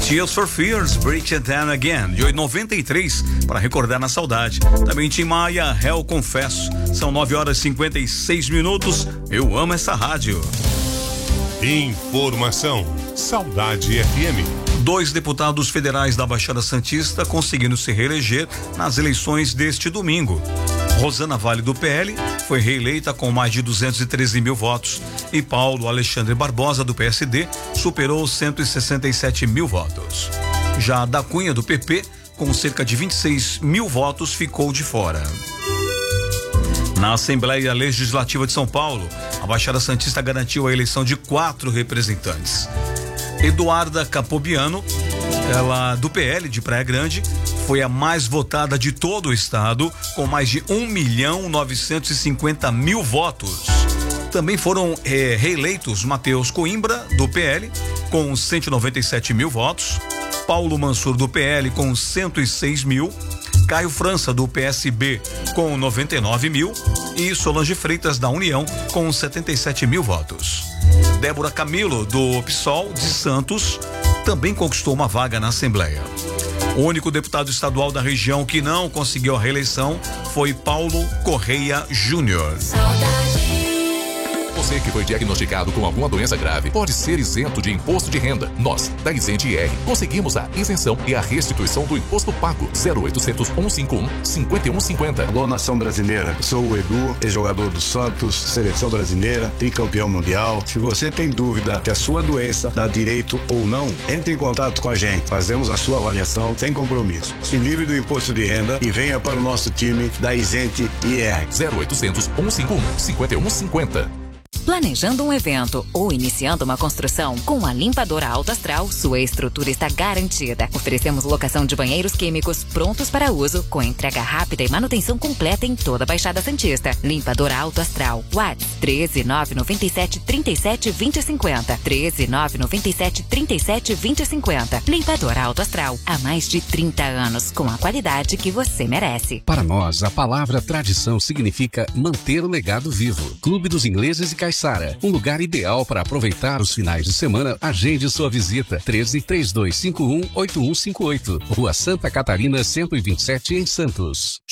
Tears for Fears, Break It Down Again, de 93, para recordar na saudade. Também Tim Maia, Hell Confesso. São 9h56. Eu amo essa rádio. Informação. Saudade FM. 2 deputados federais da Baixada Santista conseguiram se reeleger nas eleições deste domingo. Rosana Vale, do PL, foi reeleita com mais de 213 mil votos e Paulo Alexandre Barbosa, do PSD, superou 167 mil votos. Já Da Cunha, do PP, com cerca de 26 mil votos, ficou de fora. Na Assembleia Legislativa de São Paulo, a Baixada Santista garantiu a eleição de 4 representantes. Eduarda Capobiano, ela do PL de Praia Grande, foi a mais votada de todo o estado, com mais de 1.950.000 votos. Também foram reeleitos Matheus Coimbra, do PL, com 197 mil votos, Paulo Mansur, do PL, com 106 mil, Caio França, do PSB, com 99 mil e Solange Freitas, da União, com 77 mil votos. Débora Camilo, do PSOL de Santos, também conquistou uma vaga na Assembleia. O único deputado estadual da região que não conseguiu a reeleição foi Paulo Correia Júnior. Você que foi diagnosticado com alguma doença grave pode ser isento de imposto de renda. Nós, da Isente IR, conseguimos a isenção e a restituição do imposto pago. 0800 151 5150. Alô, nação brasileira. Sou o Edu, ex-jogador do Santos, seleção brasileira, tricampeão mundial. Se você tem dúvida que a sua doença dá direito ou não, entre em contato com a gente. Fazemos a sua avaliação sem compromisso. Se livre do imposto de renda e venha para o nosso time da Isente IR. 0800 151 5150. Planejando um evento ou iniciando uma construção, com a Limpadora Alto Astral, sua estrutura está garantida. Oferecemos locação de banheiros químicos prontos para uso, com entrega rápida e manutenção completa em toda a Baixada Santista. Limpadora Alto Astral. WhatsApp 13997 37 2050. 13997 37 2050. Limpadora Alto Astral. Há mais de 30 anos, com a qualidade que você merece. Para nós, a palavra tradição significa manter o legado vivo. Clube dos Ingleses e Caiçara, um lugar ideal para aproveitar os finais de semana. Agende sua visita. 13 3251 8158. Rua Santa Catarina 127, em Santos.